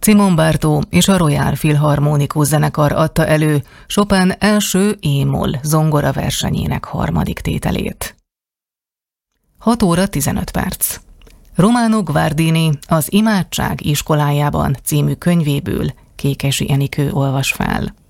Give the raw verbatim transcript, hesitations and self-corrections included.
Simon Bartók és a Royal Philharmonikus zenekar adta elő Chopin első E-moll zongora versenyének harmadik tételét. hat óra tizenöt perc. Romano Guardini Az imádság iskolájában című könyvéből Kékesi Enikő olvas fel.